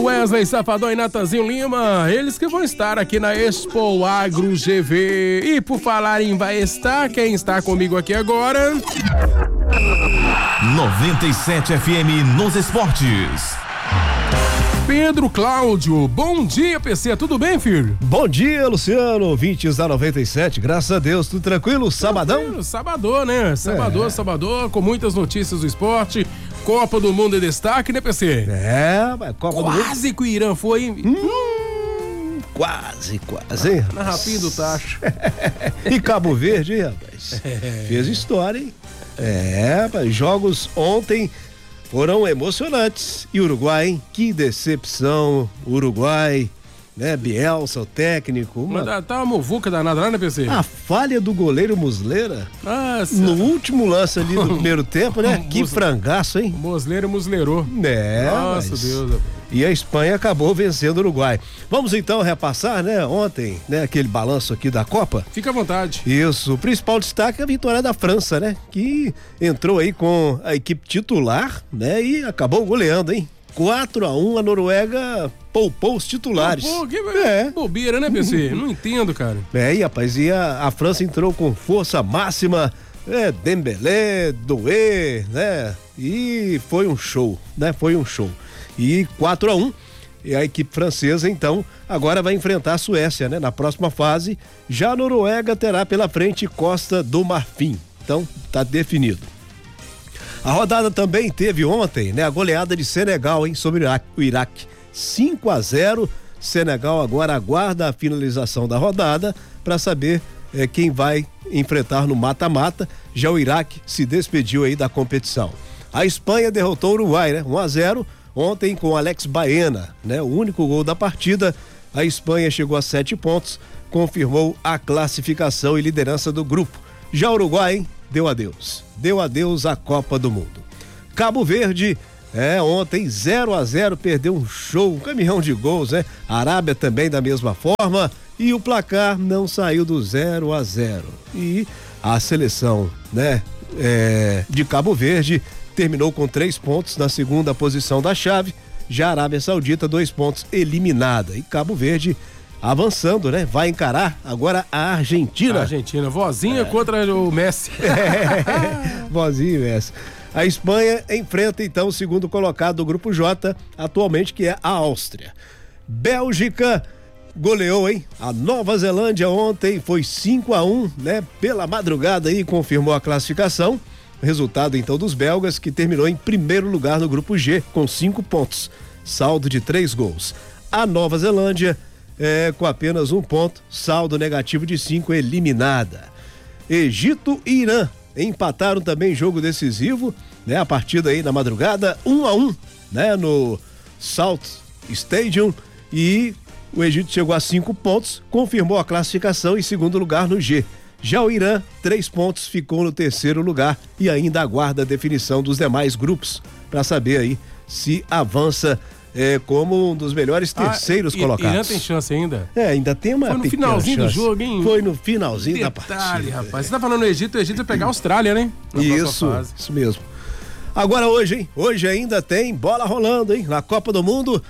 Wesley Safadão e Natanzinho Lima, eles que vão estar aqui na Expo Agro GV. E por falar em vai estar, quem está comigo aqui agora? 97 FM nos esportes. Pedro Cláudio, bom dia, PC, tudo bem, filho? Bom dia, Luciano, ouvintes da 97, graças a Deus, tudo tranquilo? Sabadão? Sabadão, né? Sabadão, com muitas notícias do esporte. Copa do Mundo em destaque, né, PC? Mas Copa do Mundo. Quase que o Irã foi, hein? Quase, hein? Na rapinha do tacho. E Cabo Verde, hein, rapaz? Fez história, hein? Rapaz, jogos ontem foram emocionantes. E Uruguai, hein? Que decepção, Uruguai, né? Bielsa, o técnico. Mas tá uma muvuca danada lá, né, PC? A falha do goleiro Muslera. Nossa. No último lance ali do primeiro tempo, né? Que frangaço, hein? Muslerou. Nossa, Deus. E a Espanha acabou vencendo o Uruguai. Vamos então repassar, né? Ontem, né? Aquele balanço aqui da Copa. Fica à vontade. Isso. O principal destaque é a vitória da França, né? Que entrou aí com a equipe titular, né? E acabou goleando, hein? 4-1, a Noruega poupou os titulares. Pô, que bobeira, né, PC? Não entendo, cara. E rapaz, e a França entrou com força máxima, Dembélé, Doué, né? E foi um show, né? E 4-1, e a equipe francesa, então, agora vai enfrentar a Suécia, né? Na próxima fase, já a Noruega terá pela frente Costa do Marfim. Então, tá definido. A rodada também teve ontem, né? A goleada de Senegal, hein? Sobre o Iraque. 5-0. Senegal agora aguarda a finalização da rodada para saber quem vai enfrentar no mata-mata. Já o Iraque se despediu aí da competição. A Espanha derrotou o Uruguai, né? 1-0 ontem com Alex Baena, né? O único gol da partida. A Espanha chegou a 7 pontos, confirmou a classificação e liderança do grupo. Já o Uruguai, hein? Deu adeus à Copa do Mundo. Cabo Verde, ontem 0-0, perdeu um show, um caminhão de gols, né? A Arábia também da mesma forma, e o placar não saiu do 0-0. E a seleção, né, de Cabo Verde terminou com 3 pontos na segunda posição da chave, já a Arábia Saudita 2 pontos, eliminada. E Cabo Verde avançando, né? Vai encarar agora a Argentina. Vozinha contra o Messi. Vozinho e Messi. A Espanha enfrenta então o segundo colocado do grupo J, atualmente, que é a Áustria. Bélgica goleou, hein? A Nova Zelândia ontem foi 5-1, né? Pela madrugada aí confirmou a classificação. Resultado então dos belgas, que terminou em primeiro lugar no grupo G com 5 pontos, saldo de 3 gols. A Nova Zelândia com apenas 1 ponto, saldo negativo de 5, eliminada. Egito e Irã empataram também jogo decisivo, né? A partida aí na madrugada, 1-1, né? No South Stadium, e o Egito chegou a 5 pontos, confirmou a classificação em segundo lugar no G. Já o Irã, 3 pontos, ficou no terceiro lugar e ainda aguarda a definição dos demais grupos para saber aí se avança como um dos melhores terceiros colocados. Irã tem chance ainda? Ainda tem uma pequena chance. Foi no finalzinho do jogo, hein? Foi no finalzinho da partida. Rapaz. Você tá falando do Egito, o Egito vai pegar a Austrália, né? Isso mesmo. Agora hoje, hein? Hoje ainda tem bola rolando, hein? Na Copa do Mundo,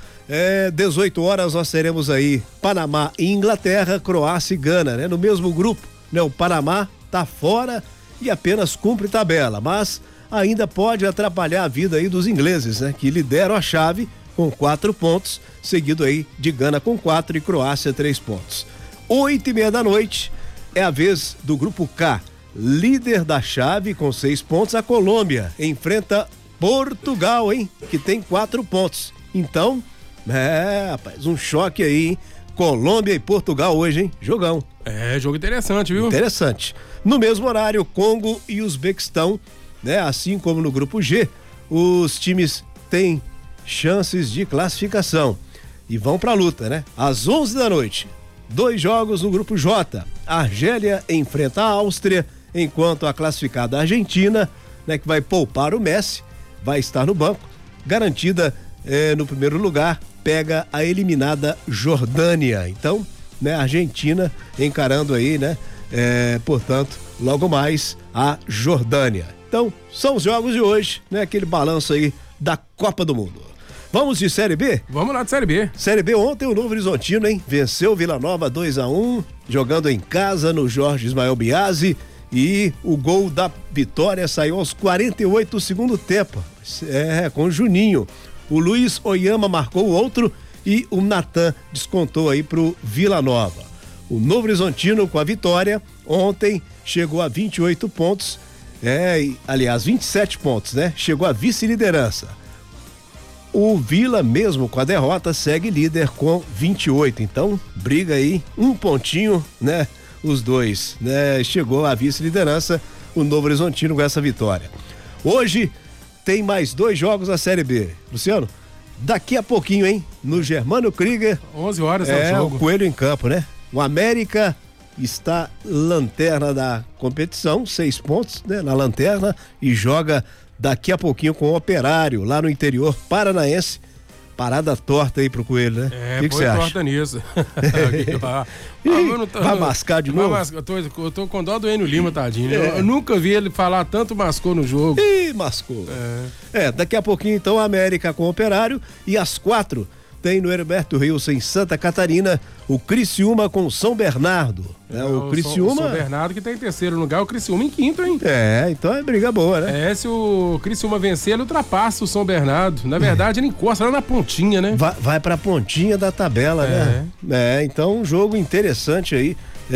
18 horas nós teremos aí Panamá e Inglaterra, Croácia e Gana, né? No mesmo grupo, né? O Panamá tá fora e apenas cumpre tabela, mas ainda pode atrapalhar a vida aí dos ingleses, né? Que lideram a chave com 4 pontos, seguido aí de Gana com 4 e Croácia 3 pontos. 8:30 da noite é a vez do grupo K, líder da chave com 6 pontos, a Colômbia enfrenta Portugal, hein? Que tem 4 pontos. Então, rapaz, um choque aí, hein? Colômbia e Portugal hoje, hein? Jogão. Jogo interessante, viu? Interessante. No mesmo horário, Congo e Uzbequistão, né? Assim como no grupo G, os times têm chances de classificação e vão pra luta, né? Às 11 da noite, 2 jogos no grupo J. A Argélia enfrenta a Áustria, enquanto a classificada Argentina, né, que vai poupar o Messi, vai estar no banco, garantida no primeiro lugar, pega a eliminada Jordânia. Então, né, a Argentina encarando aí, né, portanto, logo mais a Jordânia. Então, são os jogos de hoje, né, aquele balanço aí da Copa do Mundo. Vamos de Série B? Vamos lá de Série B. Série B ontem o Novo Horizontino, hein? Venceu o Vila Nova 2-1, jogando em casa no Jorge Ismael Biasi, e o gol da vitória saiu aos 48 do segundo tempo. Com o Juninho. O Luiz Oyama marcou o outro e o Natan descontou aí pro Vila Nova. O Novo Horizontino, com a vitória, ontem chegou a 28 pontos, aliás, 27 pontos, né? Chegou à vice-liderança. O Vila, mesmo com a derrota, segue líder com 28. Então, briga aí, um pontinho, né? Os dois, né? Chegou à vice-liderança o Novo Horizontino com essa vitória. Hoje tem mais 2 jogos da Série B. Luciano, daqui a pouquinho, hein? No Germano Krieger. 11 horas é o jogo. O Coelho em campo, né? O América está lanterna da competição, 6 pontos, né? Na lanterna, e joga daqui a pouquinho com o Operário, lá no interior paranaense. Parada torta aí pro Coelho, né? O que você acha? Torta nisso. Vai mascar de novo? Eu tô com dó do Enio Lima, tadinho. Eu nunca vi ele falar tanto mascou no jogo. Ih, mascou. Daqui a pouquinho então a América com o Operário, e às 4 tem no Herberto Rios, em Santa Catarina, o Criciúma com o São Bernardo. O Criciúma... O São Bernardo que tá em terceiro lugar, o Criciúma em quinto, hein? Então é briga boa, né? Se o Criciúma vencer, ele ultrapassa o São Bernardo. Na verdade, ele encosta lá na pontinha, né? Vai pra pontinha da tabela, né? Então um jogo interessante aí,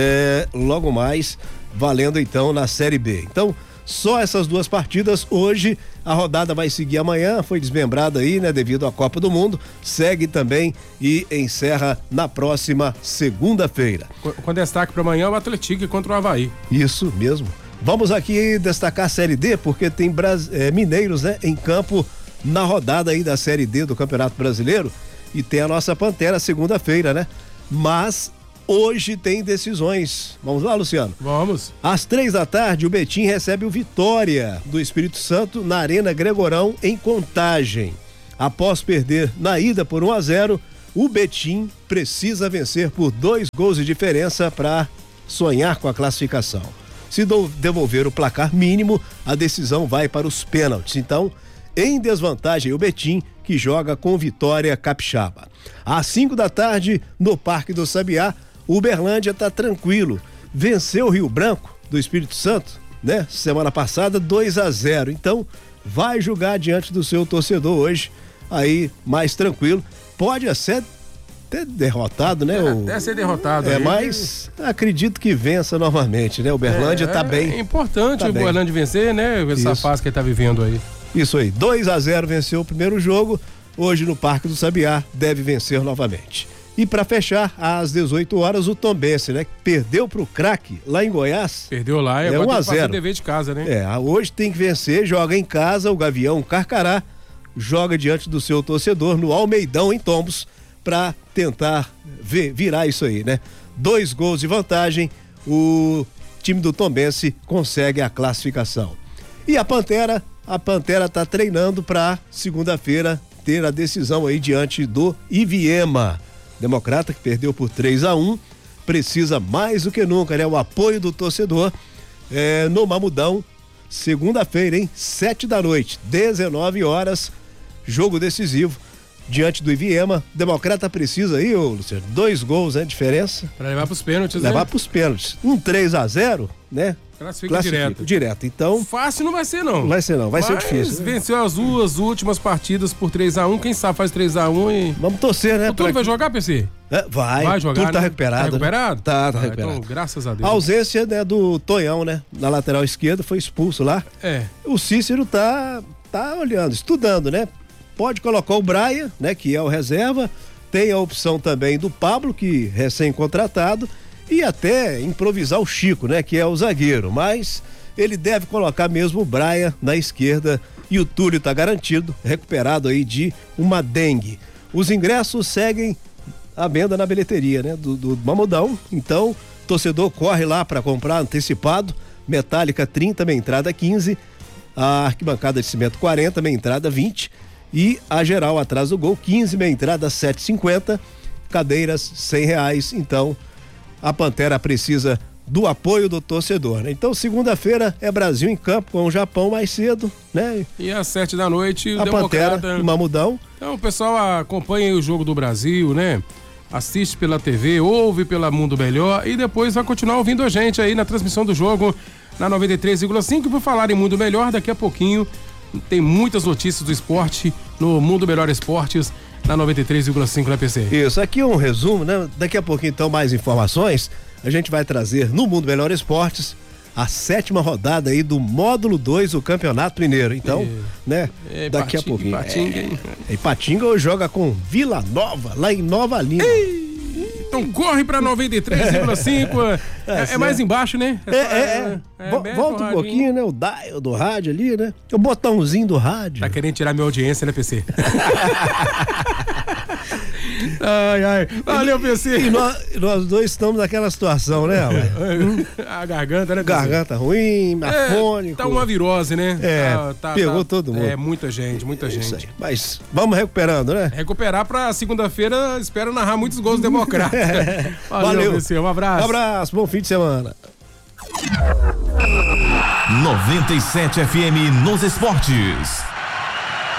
logo mais, valendo então na Série B. Então, só essas 2 partidas hoje. A rodada vai seguir amanhã, foi desmembrada aí, né, devido à Copa do Mundo. Segue também e encerra na próxima segunda-feira. Com destaque para amanhã, o Atlético contra o Avaí. Isso mesmo. Vamos aqui destacar a Série D, porque tem mineiros, né, em campo na rodada aí da Série D do Campeonato Brasileiro, e tem a nossa Pantera segunda-feira, né? Mas hoje tem decisões. Vamos lá, Luciano? Vamos. Às 3 da tarde, o Betim recebe o Vitória do Espírito Santo na Arena Gregorão, em Contagem. Após perder na ida por 1-0, o Betim precisa vencer por 2 gols de diferença para sonhar com a classificação. Se devolver o placar mínimo, a decisão vai para os pênaltis. Então, em desvantagem, o Betim, que joga com Vitória Capixaba. Às 5 da tarde, no Parque do Sabiá, o Uberlândia tá tranquilo. Venceu o Rio Branco do Espírito Santo, né? Semana passada, 2-0. Então, vai jogar diante do seu torcedor hoje, aí mais tranquilo. Pode ser até derrotado, né? Até ser derrotado. Mas acredito que vença novamente, né? O Uberlândia tá bem. É importante o Uberlândia vencer, né? Essa fase que ele tá vivendo aí. Isso aí, 2-0 venceu o primeiro jogo. Hoje no Parque do Sabiá deve vencer novamente. E para fechar, às 18 horas, o Tombense, né? Que perdeu pro Craque lá em Goiás. Perdeu lá, e agora tem que fazer o dever de casa, né? Hoje tem que vencer, joga em casa, o Gavião Carcará joga diante do seu torcedor no Almeidão, em Tombos, para tentar virar isso aí, né? 2 gols de vantagem, o time do Tombense consegue a classificação. E a Pantera tá treinando para segunda-feira ter a decisão aí diante do Iviema. Democrata, que perdeu por 3-1, precisa mais do que nunca, né? O apoio do torcedor no Mamudão, segunda-feira, hein? 7 da noite, 19 horas, jogo decisivo diante do Iviema. Democrata precisa aí, Luciano, 2 gols, né? Diferença. Pra levar pros pênaltis, né? Levar pros pênaltis. 3-0, né? Classifica direto. Então. Fácil não vai ser, não. Vai ser difícil. Né? Venceu as 2 últimas partidas por 3-1. Quem sabe faz 3-1 e. Vamos torcer, né? O Túlio vai jogar, PC? Vai jogar. Tudo tá recuperado. Tá recuperado? Né? Tá recuperado. Então, graças a Deus. A ausência, né, do Tonhão, né? Na lateral esquerda, foi expulso lá. O Cícero tá olhando, estudando, né? Pode colocar o Braia, né? Que é o reserva. Tem a opção também do Pablo, que recém-contratado. E até improvisar o Chico, né? Que é o zagueiro. Mas ele deve colocar mesmo o Braia na esquerda, e o Túlio tá garantido, recuperado aí de uma dengue. Os ingressos seguem à venda na bilheteria, né? Do Mamudão. Então, torcedor corre lá para comprar antecipado. Metálica 30, meia entrada 15. A arquibancada de cimento 40, meia entrada 20. E a geral atrás do gol 15, meia entrada 7,50. Cadeiras R$100. Então, a Pantera precisa do apoio do torcedor, né? Então, segunda-feira é Brasil em campo com o Japão mais cedo, né? E às 7 da noite, a Pantera e o Mamudão. Então o pessoal acompanha aí o Jogo do Brasil, né? Assiste pela TV, ouve pela Mundo Melhor e depois vai continuar ouvindo a gente aí na transmissão do jogo na 93,5. Por falar em Mundo Melhor, daqui a pouquinho tem muitas notícias do esporte no Mundo Melhor Esportes na 93,5 na PC. Isso, aqui um resumo, né? Daqui a pouquinho então mais informações. A gente vai trazer no Mundo Melhor Esportes a 7ª rodada aí do módulo 2 do Campeonato Mineiro. Então, né? Daqui a pouquinho. Ipatinga hoje joga com Vila Nova, lá em Nova Lima. Então corre pra 93,5. É mais embaixo, né? Volta um pouquinho, né? O dial do rádio ali, né? O botãozinho do rádio. Tá querendo tirar minha audiência, né, PC? Ai. Valeu, PC. E nós dois estamos naquela situação, né, A garganta, né, PC? Garganta ruim, afônico. Tá uma virose, né? Pegou todo mundo. Muita gente. Isso aí. Mas vamos recuperando, né? Recuperar pra segunda-feira, espero narrar muitos gols democráticos. Valeu, PC. Um abraço. Um abraço, bom fim de semana. 97 FM nos esportes.